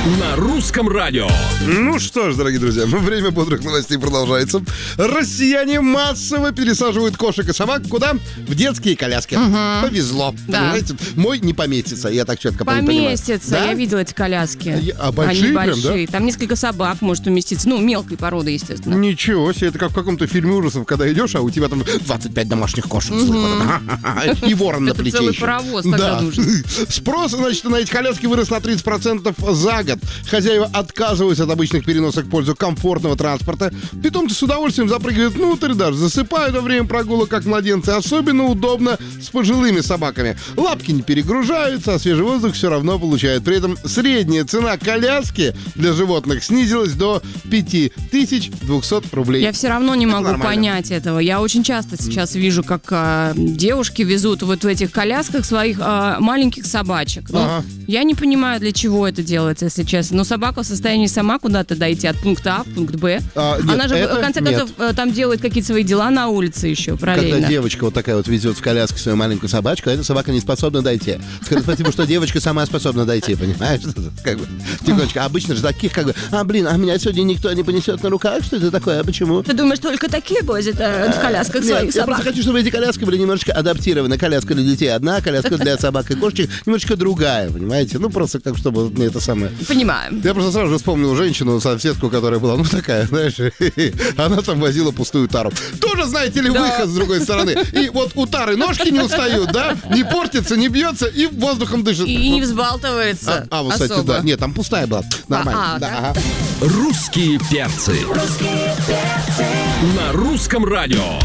На русском радио. Ну что ж, дорогие друзья, время бодрых новостей продолжается. Россияне массово пересаживают кошек и собак куда? В детские коляски. Повезло. Да. Понимаете? Мой не поместится, я так четко понимаю. Поместится, Да? я видела эти коляски. А большие Они прям, большие. да? Там несколько собак может уместиться. Ну, мелкой породы, естественно. Ничего себе, это как в каком-то фильме ужасов, когда идешь, а у тебя там 25 домашних кошек. И ворон на Это плече целый еще. паровоз тогда нужен. Спрос, значит, на эти коляски вырос на 30% за год. Хозяева отказываются от обычных переносок в пользу комфортного транспорта. Питомцы с удовольствием запрыгивают внутрь, даже засыпают во время прогулок, как младенцы. Особенно удобно с пожилыми собаками. Лапки не перегружаются, а свежий воздух все равно получают. При этом средняя цена коляски для животных снизилась до 5200 рублей. Я все равно не могу нормально. понять этого. Я очень часто сейчас вижу, как девушки везут вот в этих колясках своих маленьких собачек. Ну, Ага. я не понимаю, для чего это делается, если честно. Но собака в состоянии сама куда-то дойти от пункта А в пункт Б. Нет, Она же, это в конце нет. концов, там делает какие-то свои дела на улице еще параллельно. Когда девочка вот такая вот везет в коляске свою маленькую собачку, а эта собака не способна дойти. Скажи спасибо, что девочка сама способна дойти, понимаешь? Как бы, тихонечко. Обычно же таких, как бы, меня сегодня никто не понесет на руках, что это такое, а почему? Ты думаешь, только такие возят в колясках своих Нет, я собак? просто хочу, чтобы эти коляски были немножечко адаптированы. Коляска для детей одна, коляска для собак и кошечек немножечко другая, понимаете? Ну, просто как чтобы мне это самое... Понимаю. Я просто сразу же вспомнил женщину, соседку, которая была, ну, такая, знаешь, она там возила пустую тару. Тоже, знаете ли, выход с другой стороны. И вот у тары ножки не устают, да? Не портится, не бьется и воздухом дышит. И не взбалтывается Вот, кстати, особо. да. Нет, там пустая была. Нормально. Да, ага. Русские перцы. На русском радио.